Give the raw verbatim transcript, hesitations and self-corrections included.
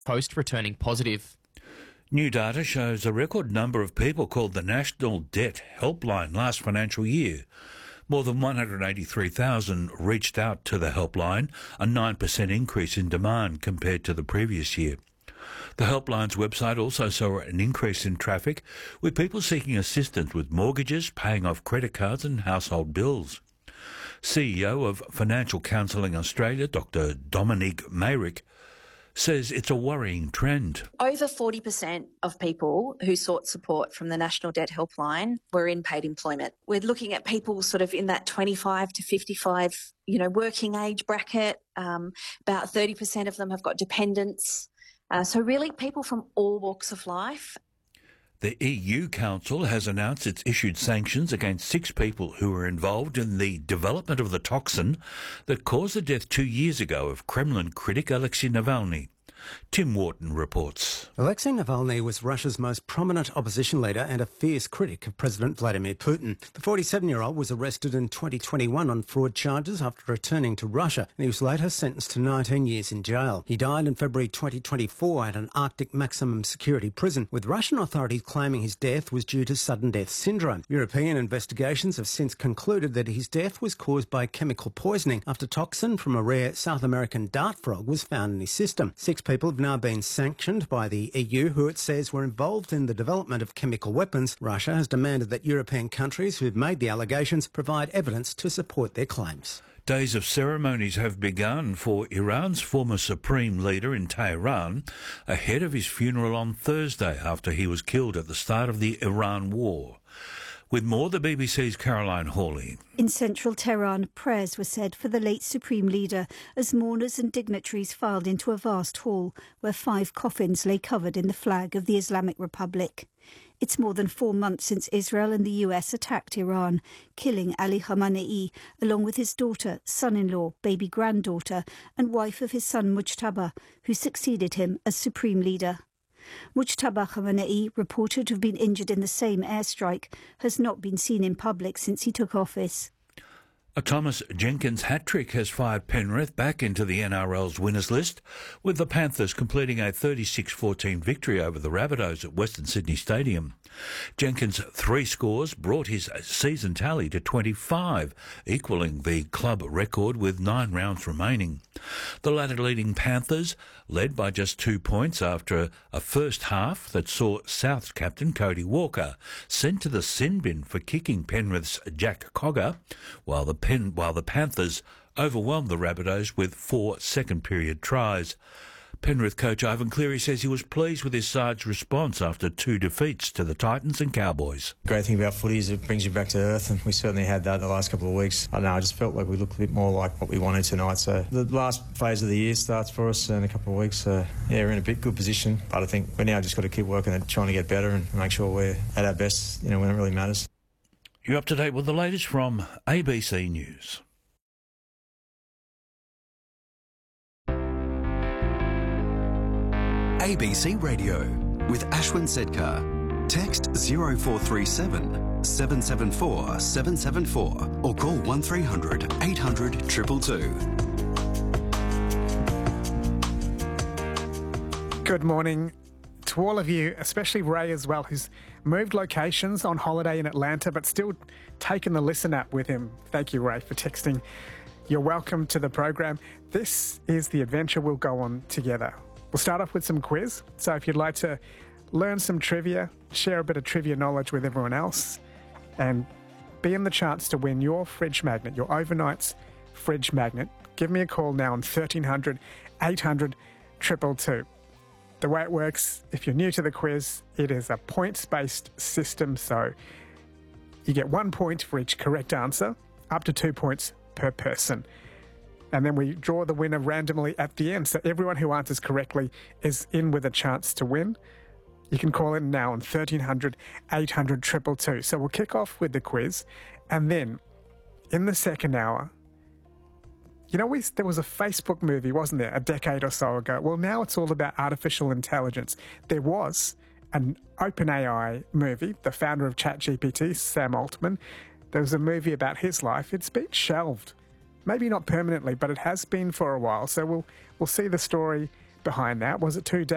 post returning positive. New data shows a record number of people called the National Debt Helpline last financial year. More than one hundred eighty-three thousand reached out to the helpline, a nine percent increase in demand compared to the previous year. The helpline's website also saw an increase in traffic, with people seeking assistance with mortgages, paying off credit cards and household bills. C E O of Financial Counselling Australia, Doctor Dominique Mayrick, says it's a worrying trend. Over forty percent of people who sought support from the National Debt Helpline were in paid employment. We're looking at people sort of in that twenty-five to fifty-five, you know, working age bracket. Um, about thirty percent of them have got dependents. Uh, so really people from all walks of life. The E U Council has announced it's issued sanctions against six people who were involved in the development of the toxin that caused the death two years ago of Kremlin critic Alexei Navalny. Tim Wharton reports. Alexei Navalny was Russia's most prominent opposition leader and a fierce critic of President Vladimir Putin. The forty-seven-year-old was arrested in twenty twenty-one on fraud charges after returning to Russia, and he was later sentenced to nineteen years in jail. He died in February twenty twenty-four at an Arctic maximum security prison, with Russian authorities claiming his death was due to sudden death syndrome. European investigations have since concluded that his death was caused by chemical poisoning after toxin from a rare South American dart frog was found in his system. Six people have now been sanctioned by the E U, who it says were involved in the development of chemical weapons. Russia has demanded that European countries who've made the allegations provide evidence to support their claims. Days of ceremonies have begun for Iran's former supreme leader in Tehran ahead of his funeral on Thursday after he was killed at the start of the Iran war. With more, the B B C's Caroline Hawley. In central Tehran, prayers were said for the late Supreme Leader as mourners and dignitaries filed into a vast hall where five coffins lay covered in the flag of the Islamic Republic. It's more than four months since Israel and the U S attacked Iran, killing Ali Khamenei along with his daughter, son-in-law, baby granddaughter and wife of his son Mujtaba, who succeeded him as Supreme Leader. Mujtaba Khamenei, reported to have been injured in the same airstrike, has not been seen in public since he took office. A Thomas Jenkins hat-trick has fired Penrith back into the N R L's winners list, with the Panthers completing a thirty-six fourteen victory over the Rabbitohs at Western Sydney Stadium. Jenkins' three scores brought his season tally to twenty-five, equalling the club record with nine rounds remaining. The ladder-leading Panthers led by just two points after a first half that saw South's captain Cody Walker sent to the sin bin for kicking Penrith's Jack Cogger, while the Pen, while the Panthers overwhelmed the Rabbitohs with four second-period tries. Penrith coach Ivan Cleary says he was pleased with his side's response after two defeats to the Titans and Cowboys. Great thing about footy is it brings you back to earth, and we certainly had that the last couple of weeks. I don't know, I just felt like we looked a bit more like what we wanted tonight. So the last phase of the year starts for us in a couple of weeks. So yeah, we're in a bit good position, but I think we now just got to keep working at trying to get better and make sure we're at our best, you know, when it really matters. You're up to date with the latest from A B C News. A B C Radio with Ashwin Sedkar. Text zero four three seven, seven seven four, seven seven four or call one three hundred, eight hundred, two two two. Good morning to all of you, especially Ray as well, who's moved locations on holiday in Atlanta but still taken the Listen app with him. Thank you, Ray, for texting. You're welcome to the program. This is the adventure we'll go on together. We'll start off with some quiz. So if you'd like to learn some trivia, share a bit of trivia knowledge with everyone else, and be in the chance to win your fridge magnet, your overnight's fridge magnet, give me a call now on thirteen hundred, eight hundred, two two two. The way it works, if you're new to the quiz, it is a points-based system, so you get one point for each correct answer, up to two points per person. And then we draw the winner randomly at the end, so everyone who answers correctly is in with a chance to win. You can call in now on thirteen hundred, eight hundred, two two two. So we'll kick off with the quiz, and then in the second hour, you know, we, there was a Facebook movie, wasn't there, a decade or so ago? Well, now it's all about artificial intelligence. There was an OpenAI movie, the founder of ChatGPT, Sam Altman. There was a movie about his life. It's been shelved. Maybe not permanently, but it has been for a while. So we'll we'll see the story behind that. Was it too